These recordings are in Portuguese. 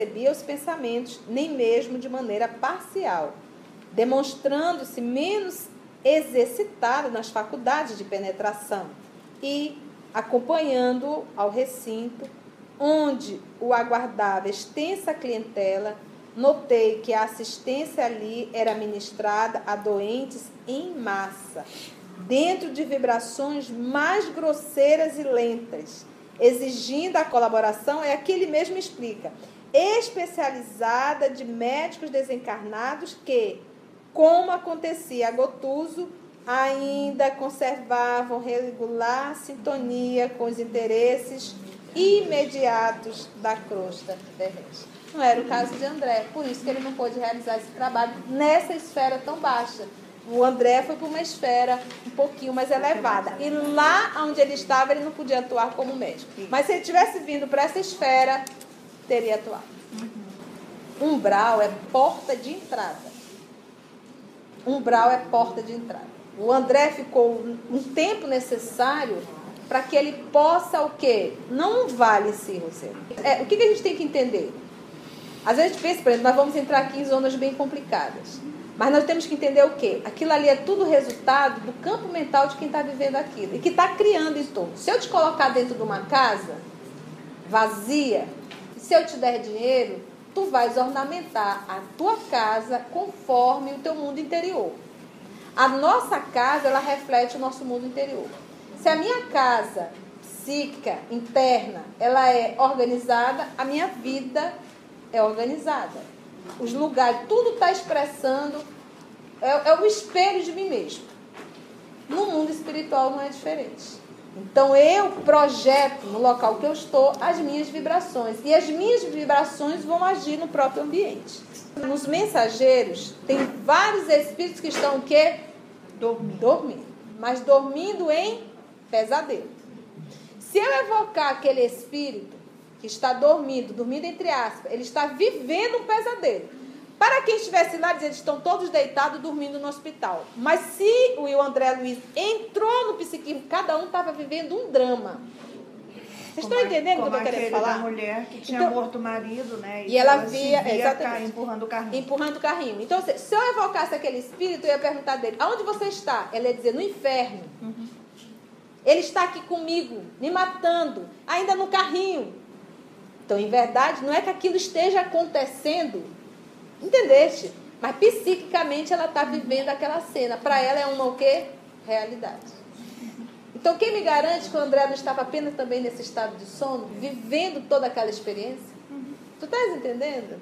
percebia os pensamentos, nem mesmo de maneira parcial, demonstrando-se menos exercitado nas faculdades de penetração e acompanhando ao recinto, onde o aguardava extensa clientela, notei que a assistência ali era ministrada a doentes em massa, dentro de vibrações mais grosseiras e lentas, exigindo a colaboração, é aqui ele mesmo explica, especializada de médicos desencarnados que, como acontecia a Gotuso, ainda conservavam regular sintonia com os interesses imediatos da crosta terrestre. Não era o caso de André, por isso que ele não pôde realizar esse trabalho nessa esfera tão baixa. O André foi para uma esfera um pouquinho mais elevada. E lá onde ele estava, ele não podia atuar como médico. Mas se ele tivesse vindo para essa esfera, teria atuado. Umbral é porta de entrada. Umbral é porta de entrada. O André ficou um tempo necessário para que ele possa o quê? Não vale esse Rosendo. O que a gente tem que entender? Às vezes a gente pensa, por exemplo, nós vamos entrar aqui em zonas bem complicadas. Mas nós temos que entender o quê? Aquilo ali é tudo resultado do campo mental de quem está vivendo aquilo. E que está criando em torno. Se eu te colocar dentro de uma casa vazia, se eu te der dinheiro, tu vais ornamentar a tua casa conforme o teu mundo interior. A nossa casa, ela reflete o nosso mundo interior. Se a minha casa psíquica, interna, ela é organizada, a minha vida é organizada. Os lugares, tudo está expressando, é o espelho de mim mesmo. No mundo espiritual não é diferente. Então eu projeto no local que eu estou as minhas vibrações. E as minhas vibrações vão agir no próprio ambiente. Nos mensageiros, tem vários espíritos que estão o quê? Dormindo. Mas dormindo em pesadelo. Se eu evocar aquele espírito que está dormindo entre aspas, ele está vivendo um pesadelo. Para quem estivesse lá, eles estão todos deitados, dormindo no hospital. Mas se o André Luiz entrou no psiquismo, cada um estava vivendo um drama. Vocês estão entendendo o que eu estou querendo falar? Da mulher que tinha morto o marido, né? E ela via empurrando o carrinho. Empurrando o carrinho. Então, se eu evocasse aquele espírito, eu ia perguntar dele, aonde você está? Ela ia dizer, no inferno. Ele está aqui comigo, me matando, ainda no carrinho. Então, em verdade, não é que aquilo esteja acontecendo, entendeste? Mas psiquicamente ela está vivendo aquela cena. Para ela é uma o quê? Realidade. Então, quem me garante que o André não estava apenas também nesse estado de sono, vivendo toda aquela experiência? Tu estás entendendo?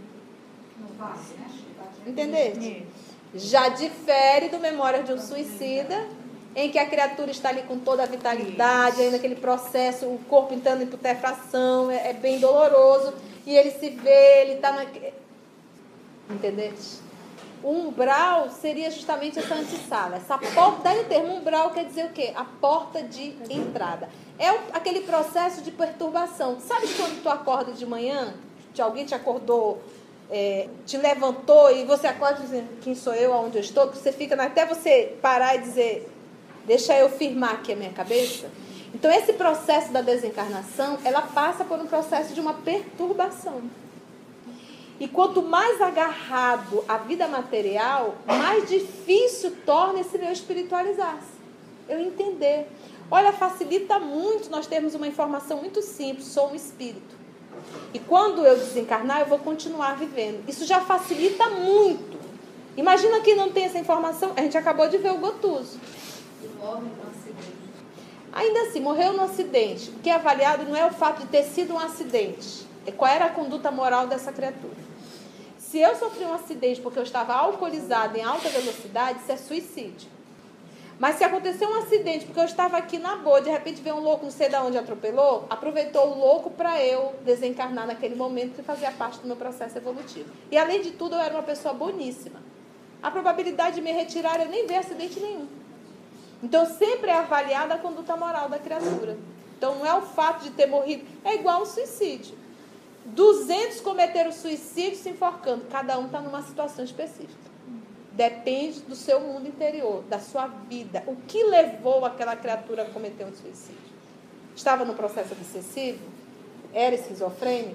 Entendeste? Já difere do Memórias de um Suicida, em que a criatura está ali com toda a vitalidade, ainda aquele processo, o corpo entrando em putrefação, é bem doloroso, e ele se vê, ele está entendeste? O umbral seria justamente essa antessala, essa porta. Daí o termo umbral quer dizer o quê? A porta de entrada. É aquele processo de perturbação. Sabe quando tu acorda de manhã, alguém te acordou, te levantou, e você acorda dizendo, quem sou eu, aonde eu estou? Que você fica até você parar e dizer, deixa eu firmar aqui a minha cabeça. Então, esse processo da desencarnação, ela passa por um processo de uma perturbação. E quanto mais agarrado à vida material, mais difícil torna esse meu espiritualizar-se. Eu entender. Olha, facilita muito nós termos uma informação muito simples, sou um espírito. E quando eu desencarnar, eu vou continuar vivendo. Isso já facilita muito. Imagina que não tem essa informação. A gente acabou de ver o Gotuso. Morre no acidente. Ainda assim, morreu no acidente. O que é avaliado não é o fato de ter sido um acidente. É qual era a conduta moral dessa criatura. Se eu sofri um acidente porque eu estava alcoolizado em alta velocidade, isso é suicídio. Mas se aconteceu um acidente porque eu estava aqui na boa, de repente veio um louco, não sei de onde atropelou, aproveitou o louco para eu desencarnar naquele momento que fazia parte do meu processo evolutivo. E além de tudo, eu era uma pessoa boníssima. A probabilidade de me retirar, eu nem vi acidente nenhum. Então, sempre é avaliada a conduta moral da criatura. Então, não é o fato de ter morrido. É igual um suicídio. 200 cometeram suicídio se enforcando. Cada um está numa situação específica. Depende do seu mundo interior, da sua vida. O que levou aquela criatura a cometer um suicídio? Estava no processo obsessivo? Era esquizofrênico?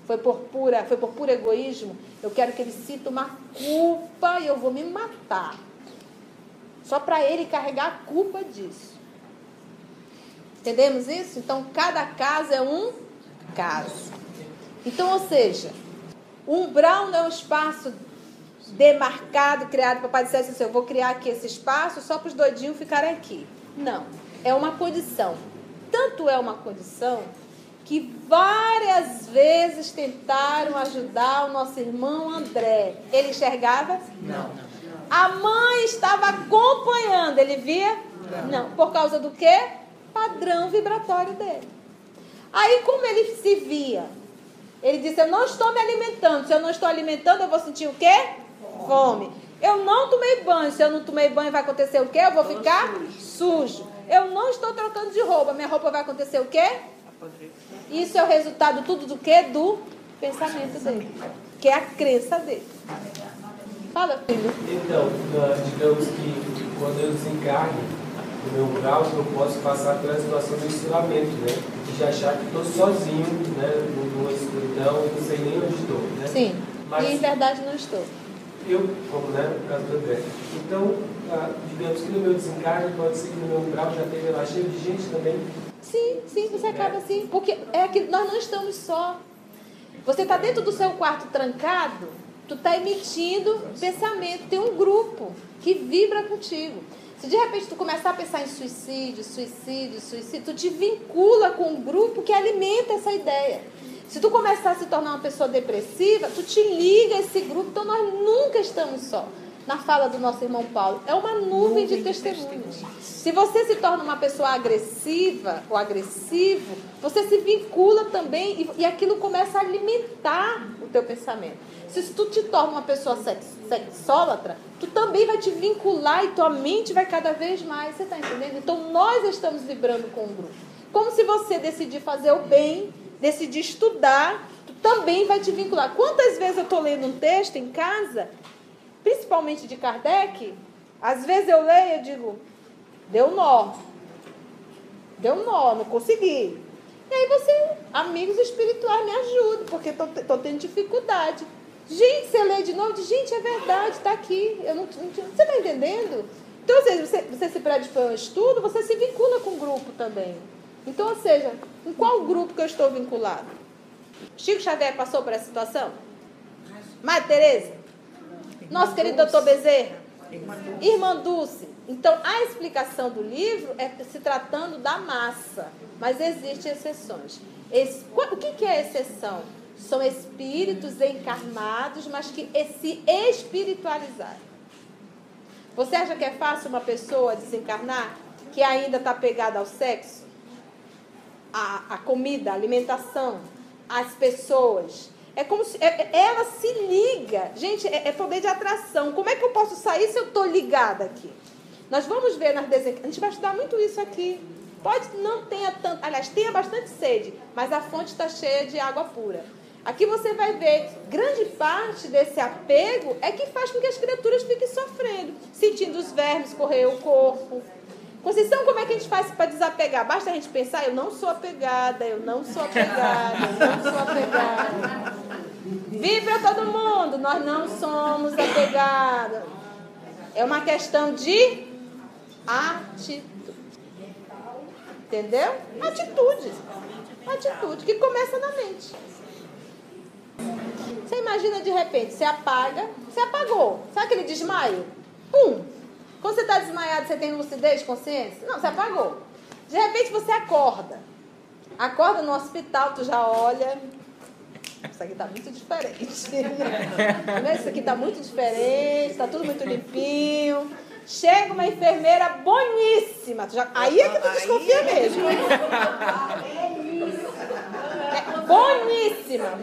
foi por puro egoísmo, eu quero que ele sinta uma culpa e eu vou me matar. Só para ele carregar a culpa disso. Entendemos isso? Então, cada caso é um caso. Então, ou seja, o umbral não é um espaço demarcado, criado para o pai dizer assim, eu vou criar aqui esse espaço só para os doidinhos ficarem aqui. Não, é uma condição. Tanto é uma condição que várias vezes tentaram ajudar o nosso irmão André. Ele enxergava? Não. A mãe estava acompanhando, ele via? Não. Por causa do quê? Padrão vibratório dele. Aí, como ele se via? Ele disse, eu não estou me alimentando. Se eu não estou alimentando, eu vou sentir o quê? Fome. Eu não tomei banho. Se eu não tomei banho, vai acontecer o quê? Eu vou ficar sujo. Eu não estou trocando de roupa. Minha roupa vai acontecer o quê? Isso é o resultado tudo do quê? Do pensamento dele. Que é a crença dele. Fala, filho. Então, digamos que quando eu desencarno do meu grau, eu posso passar pela situação do ensinamento, né? De achar que estou sozinho, né? Numa escuridão, não sei nem onde estou, né? Sim, mas e em verdade não estou. Eu, como, né? No caso do André. Então, digamos que no meu desencarne, pode ser que no meu umbral já esteja lá cheio de gente também. Sim, você acaba assim. Porque é que nós não estamos só. Você está dentro do seu quarto trancado, tu está emitindo pensamento. Tem um grupo que vibra contigo. Se de repente tu começar a pensar em suicídio, tu te vincula com um grupo que alimenta essa ideia. Se tu começar a se tornar uma pessoa depressiva, tu te liga a esse grupo. Então nós nunca estamos só. Na fala do nosso irmão Paulo, é uma nuvem de testemunhos. Se você se torna uma pessoa agressiva ou agressivo, você se vincula também e aquilo começa a alimentar o teu pensamento. Se tu te torna uma pessoa sexólatra, tu também vai te vincular e tua mente vai cada vez mais. Você está entendendo? Então nós estamos vibrando com o grupo. Como se você decidir fazer o bem, decidir estudar, tu também vai te vincular. Quantas vezes eu estou lendo um texto em casa, principalmente de Kardec, às vezes eu leio e digo, deu nó, não consegui. E aí você, amigos espirituais, me ajudem, porque estou tendo dificuldade. Gente, você lê de novo, diz, gente, é verdade, está aqui. Você está entendendo? Então, ou seja, você se predispõe ao estudo, você se vincula com o grupo também. Então, ou seja, em qual grupo que eu estou vinculado? Chico Xavier passou por essa situação? Madre Teresa? Nosso querido doutor Bezerra? Irmã Dulce? Então, a explicação do livro é se tratando da massa, mas existem exceções. O que é exceção? São espíritos encarnados, mas que se espiritualizaram. Você acha que é fácil uma pessoa desencarnar que ainda está pegada ao sexo? A comida, a alimentação, as pessoas. É como se ela se liga. Gente, é poder de atração. Como é que eu posso sair se eu estou ligada aqui? Nós vamos ver nas desencarnações. A gente vai estudar muito isso aqui. Pode não tenha tanto, aliás, tenha bastante sede, mas a fonte está cheia de água pura. Aqui você vai ver, grande parte desse apego é que faz com que as criaturas fiquem sofrendo, sentindo os vermes correr o corpo. Conceição, como é que a gente faz para desapegar? Basta a gente pensar, eu não sou apegada, eu não sou apegada, eu não sou apegada. Vibra todo mundo, nós não somos apegados. É uma questão de atitude. Entendeu? Atitude que começa na mente. Você imagina de repente, você apaga, você apagou. Sabe aquele desmaio? Pum! Quando você está desmaiado, você tem lucidez, consciência? Não, você apagou. De repente você acorda. Acorda no hospital, tu já olha. Isso aqui está muito diferente. Isso aqui está muito diferente, está tudo muito limpinho. Chega uma enfermeira boníssima. Aí é que tu desconfia mesmo. Boníssima.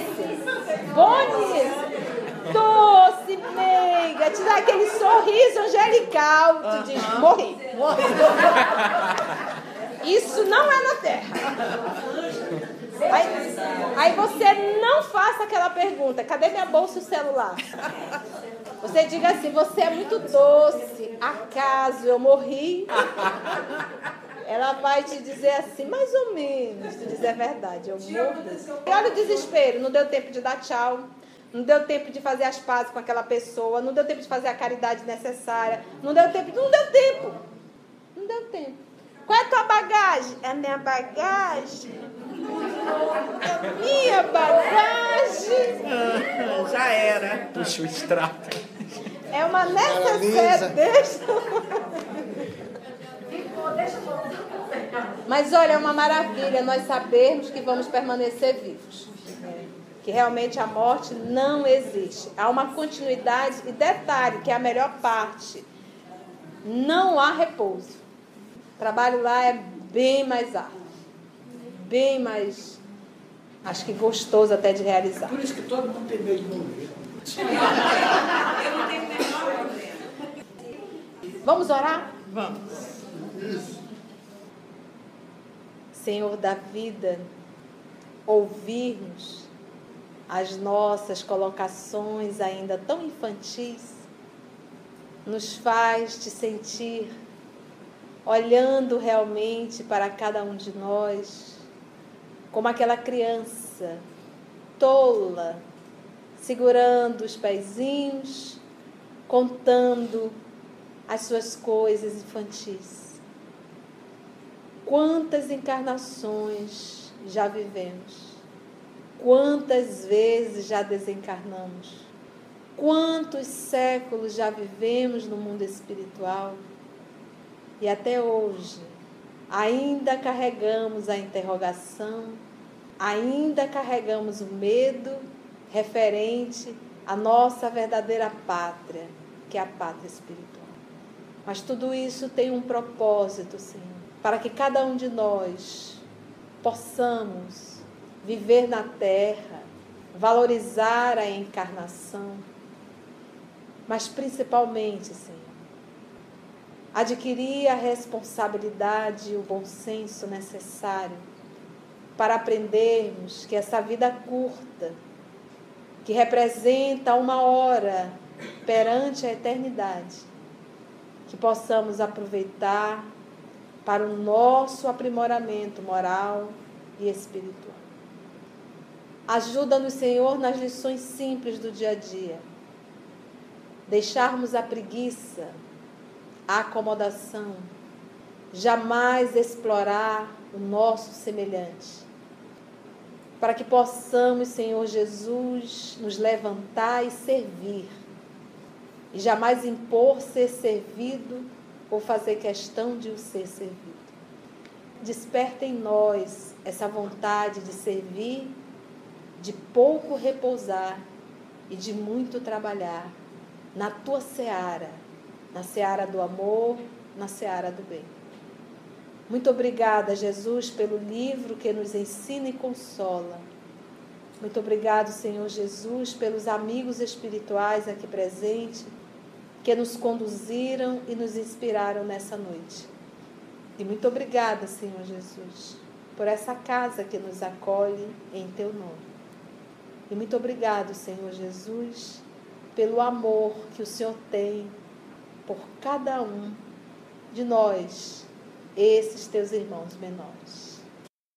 Doce, meiga. Te dá aquele sorriso angelical. Tu diz, morri. Isso não é na Terra. Aí você não faça aquela pergunta, cadê minha bolsa e o celular? Você diga assim, você é muito doce, acaso eu morri? Ela vai te dizer assim, mais ou menos, te dizer a verdade. Eu morro. E olha o desespero, não deu tempo de dar tchau, não deu tempo de fazer as pazes com aquela pessoa, não deu tempo de fazer a caridade necessária, não deu tempo. Não deu tempo. Qual é a tua bagagem? É a minha bagagem. É a minha bagagem. Já era. Puxa o extrato. É uma necessidade. Mas olha, é uma maravilha nós sabermos que vamos permanecer vivos. Que realmente a morte não existe. Há uma continuidade. E detalhe, que é a melhor parte. Não há repouso. O trabalho lá é bem mais árduo. Bem mais, acho que gostoso até de realizar. Por isso que todo mundo tem medo de morrer. Eu não tenho o menor problema. Vamos orar? Vamos. Senhor da vida, ouvirmos as nossas colocações ainda tão infantis, nos faz te sentir olhando realmente para cada um de nós, como aquela criança tola, segurando os pezinhos, contando as suas coisas infantis. Quantas encarnações já vivemos? Quantas vezes já desencarnamos? Quantos séculos já vivemos no mundo espiritual? E até hoje, ainda carregamos a interrogação, ainda carregamos o medo referente à nossa verdadeira pátria, que é a pátria espiritual. Mas tudo isso tem um propósito, Senhor, para que cada um de nós possamos viver na terra, valorizar a encarnação, mas principalmente, Senhor, adquirir a responsabilidade e o bom senso necessário para aprendermos que essa vida curta, que representa uma hora perante a eternidade, que possamos aproveitar para o nosso aprimoramento moral e espiritual. Ajuda-nos, Senhor, nas lições simples do dia a dia. Deixarmos a preguiça, a acomodação, jamais explorar o nosso semelhante, para que possamos, Senhor Jesus, nos levantar e servir, e jamais impor ser servido ou fazer questão de o ser servido. Desperta em nós essa vontade de servir, de pouco repousar e de muito trabalhar na tua seara, na seara do amor, na seara do bem. Muito obrigada, Jesus, pelo livro que nos ensina e consola. Muito obrigado, Senhor Jesus, pelos amigos espirituais aqui presentes, que nos conduziram e nos inspiraram nessa noite. E muito obrigada, Senhor Jesus, por essa casa que nos acolhe em teu nome. E muito obrigado, Senhor Jesus, pelo amor que o Senhor tem por cada um de nós, esses teus irmãos menores.